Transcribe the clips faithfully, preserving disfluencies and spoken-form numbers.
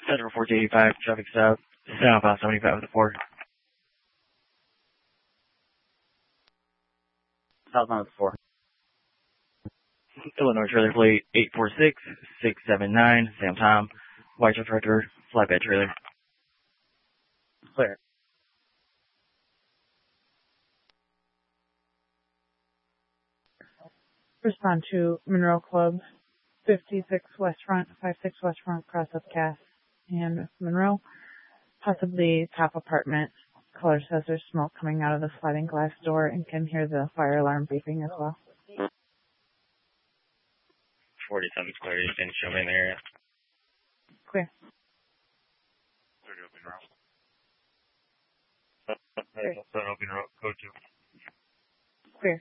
Central fourteen eighty-five, traffic stop, southbound seventy-five with the four. Southbound with the four. Illinois trailer plate eight four six six seven nine, Sam Tom, white truck director, flatbed trailer. Clear. Respond to Monroe Club, fifty-six West Front, fifty-six West Front, cross up Cass and Monroe, possibly top apartment. Caller says there's smoke coming out of the sliding glass door and can hear the fire alarm beeping as well. forty-seven clear, you can show me in the area. Clear. thirty open route. thirty open route, code two. Clear.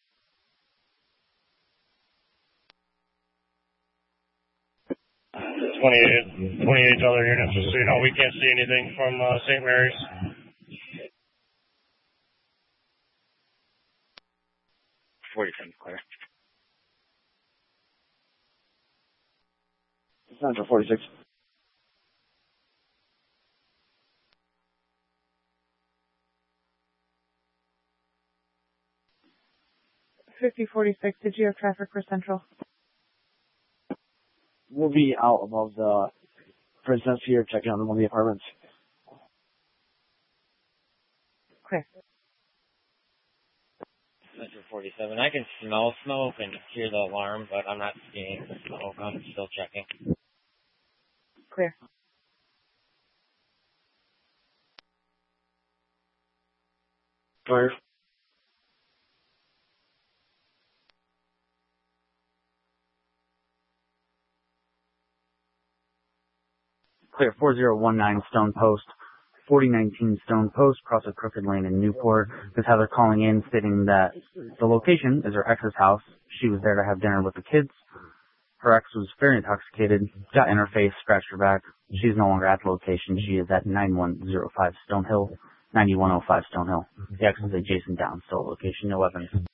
twenty-eight, twenty-eight dollar unit, just so you know, we can't see anything from uh, Saint Mary's. forty-seven clear. Central forty-six. fifty forty-six, did you have traffic for Central? We'll be out above the Princess here, checking out one of the apartments. Clear. Central forty-seven, I can smell smoke and hear the alarm, but I'm not seeing the smoke. I'm still checking. Clear. Clear. Clear, four zero one nine Stone Post, forty nineteen Stone Post, cross of Crooked Lane in Newport. This Heather calling in stating that the location is her ex's house. She was there to have dinner with the kids. Her ex was very intoxicated, got in her face, scratched her back. She's no longer at the location. She is at nine one zero five Stonehill, ninety-one oh five Stonehill. The ex is a Jason Down, still location, no weapons.